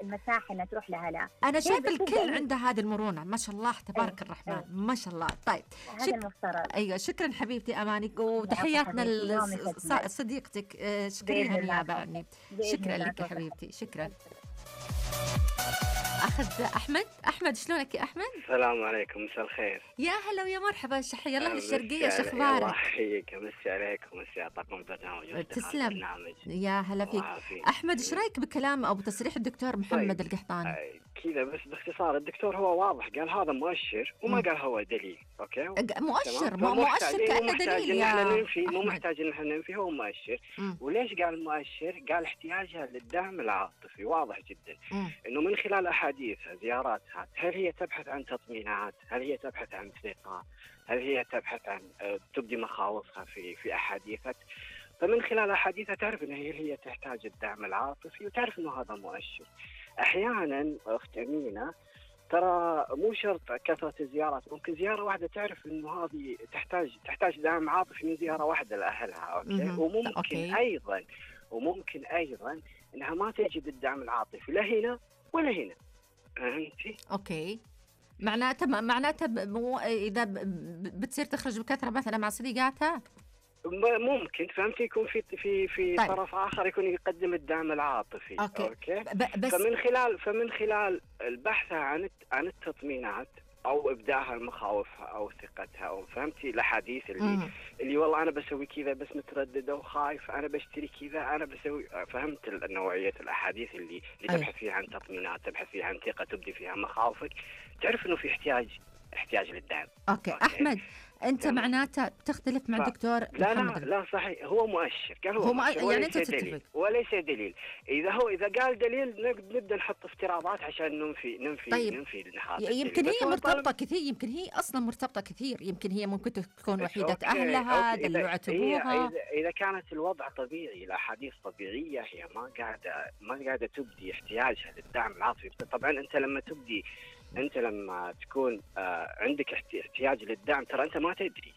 المساحة إنها تروح لها. لا، أنا شايف الكل عنده هذه المرونة، ما شاء الله تبارك الرحمن، ما شاء الله. طيب هذا المفترض. أيوة، شكرا حبيبتي أماني، وتحياتنا لصديقتك، شكريها نيابة عني. شكرا لك يا حبيبتي، شكرا. أخذ أحمد شلونك يا أحمد؟ السلام عليكم، مساء الخير. يا هلا ويا مرحبا، حيا الله الشرقية، شو أخبارك؟ الله يحييك، مسي عليكم ومسي على طاقم البرنامج. تسلم، يا هلا فيك. أحمد إيش رأيك بكلام أو بتصريح الدكتور محمد القحطاني؟ كذا بس باختصار، الدكتور هو واضح، قال هذا مؤشر وما قال هو دليل. أوكي، مؤشر كأنه دليل يا مو محتاج إن احنا ننفي، هو مؤشر. وليش قال مؤشر؟ قال احتياجها للدعم العاطفي، واضح جدا إنه من خلال أحاديثها زياراتها، هل هي تبحث عن تطمينات؟ هل هي تبحث عن ثقة؟ هل هي تبحث عن تبدي مخاوفها في أحاديثك؟ فمن خلال أحاديثها تعرف إن هي تحتاج الدعم العاطفي، وتعرف إنه هذا مؤشر. أحيانا أخت أمينة ترى مو شرط كثرة الزيارات، ممكن زيارة واحدة تعرف إنه هذه تحتاج دعم عاطفي من زيارة واحدة لأهلها. أوكي. وممكن أيضا إنها ما تجد الدعم العاطفي لا هنا ولا هنا. فهمتي؟ أوكي، معناته إذا بتصير تخرج بكثرة مثلا مع صديقاتها ممكن، فهمتي، يكون في طيب. طرف آخر يكون يقدم الدعم العاطفي. أوكي. بس فمن خلال البحث عن التطمينات أو إبداعها مخاوفها أو ثقتها، أو فهمتي الأحاديث اللي والله أنا بسوي كذا بس مترددة وخايف، أنا بشتري كذا، أنا بسوي، فهمت نوعية الأحاديث اللي تبحث فيها عن تطمينات، تبحث فيها عن ثقة، تبدي فيها مخاوفك، تعرف إنه في احتياج للدعم. أوكي. أحمد، أنت معناته تختلف مع الدكتور محمد؟ لا صحيح، هو مؤشر، قال هو يعني أنت تتفق وليس دليل. إذا قال دليل نبدأ نحط افتراضات عشان ننفي طيب. يمكن هي مرتبطة كثير، يمكن هي أصلا مرتبطة كثير، يمكن هي ممكن تكون وحيدة أهلها، دلوعت أبوها. إذا كانت الوضع طبيعي، الأحاديث طبيعية، هي ما قاعدة تبدي احتياجها للدعم العاطفي. طبعا أنت لما تكون عندك احتياج للدعم، ترى أنت ما تدري.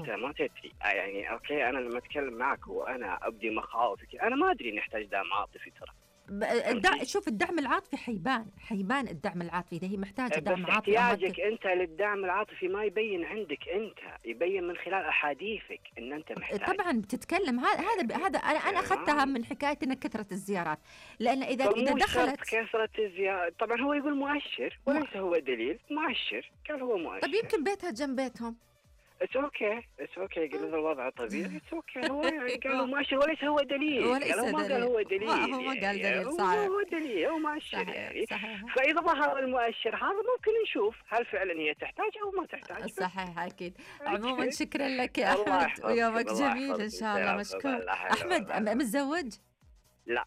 يعني أوكي، أنا لما أتكلم معك وأنا أبدي مخاوفك، أنا ما أدري إني أحتاج دعم عاطفي. ترى شوف، الدعم العاطفي حيبان الدعم العاطفي إذا هي محتاجة دعم عاطفي. احتياجك أنت للدعم العاطفي ما يبين عندك أنت، يبين من خلال أحاديثك إن أنت محتاج. طبعا بتتكلم هذا أنا أخذتها من حكاية إن كثرة الزيارات، لأن إذا دخلت كثرة الزيارات، طبعا هو يقول مؤشر وليس هو دليل. مؤشر، قال هو مؤشر. طب يمكن بيتها جنب بيتهم. It's okay. قال هذا الوضع طبيعي. It's okay. هو قالوا مؤشر وليس هو دليل. هو ما قال هو دليل. هو ما قال دليل. صحيح. هو دليل، هو مؤشر يعني. صحيح. فإذا ظهر المؤشر هذا ممكن نشوف هل فعلا هي تحتاج أو ما تحتاج. صحيح، أكيد. عموما شكرا لك يا أحمد، ويومك جميل إن شاء الله. مشكور. أحمد متزوج؟ لا.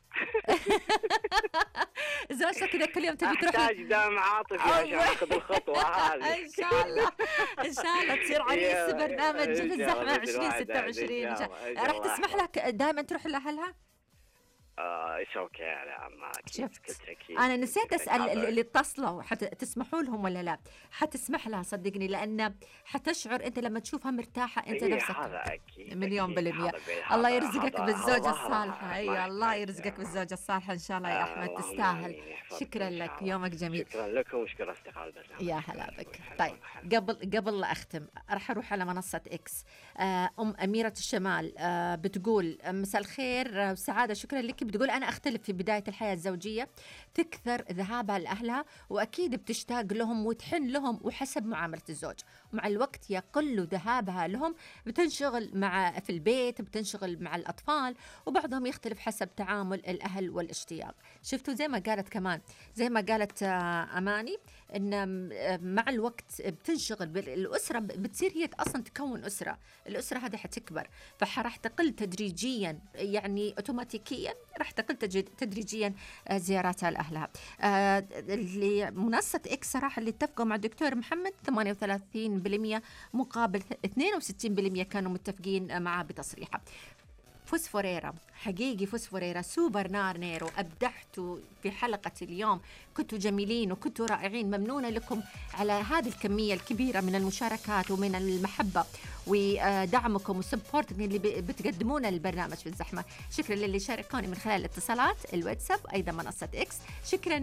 زوجتك كذا كل يوم تبي تروح؟ أحتاج دعم عاطفي عشان أخذ الخطوة هذه. إن شاء الله تصير عريس برنامج جيل الزحمة 2026. راح تسمح لك دائما تروح لأهلها؟ اوكي. لا ما شفت، انا نسيت اسال اللي اتصلوا تسمحوا لهم ولا لا؟ حتسمح لها صدقني، لان حتشعر انت لما تشوفها مرتاحه انت نفسك. هذا اكيد، مليون بالمية. الله يرزقك بالزوجه الصالحه. اي الله يرزقك بالزوجه الصالحه ان شاء الله يا احمد، تستاهل. شكرا لك، يومك جميل. شكرا لكم وشكرا اصدقاء البرنامج. يا هلا بك. طيب قبل لا اختم راح اروح على منصه اكس. أميرة الشمال بتقول مساء الخير وسعاده، شكرا لك. بتقول أنا أختلف في بداية الحياة الزوجية، تكثر ذهابها لأهلها وأكيد بتشتاق لهم وتحن لهم وحسب معاملة الزوج، ومع الوقت يقل ذهابها لهم، بتنشغل في البيت، بتنشغل مع الأطفال، وبعضهم يختلف حسب تعامل الأهل والاشتياق. شفتوا زي ما قالت أماني، إن مع الوقت بتنشغل بالأسرة، بتصير هي أصلا تكون الأسرة هذه حتكبر، فراح تقل تدريجيا، يعني أوتوماتيكيا راح تقل تدريجيا زياراتها لأهلها. منصة إكس صراحة اللي اتفقوا مع الدكتور محمد 38% مقابل 62% كانوا متفقين معه بتصريحه. فوسفوريرا حقيقي، فوسفوريرا سوبر نار نيرو، أبدعتوا في حلقة اليوم، كنتوا جميلين وكنتوا رائعين. ممنونة لكم على هذه الكمية الكبيرة من المشاركات ومن المحبة ودعمكم وسبورتنج اللي بتقدمونه للبرنامج في الزحمة. شكرا للي شاركوني من خلال الاتصالات الواتساب، أيضا منصة إكس. شكرا